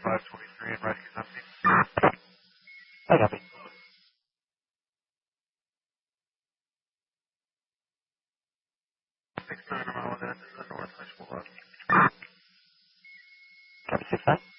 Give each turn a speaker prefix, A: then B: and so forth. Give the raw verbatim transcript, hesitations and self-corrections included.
A: five twenty-three and ready is empty.
B: I copy.
A: six nine, I'm all in, to the north, I will left.
B: Copy six nine.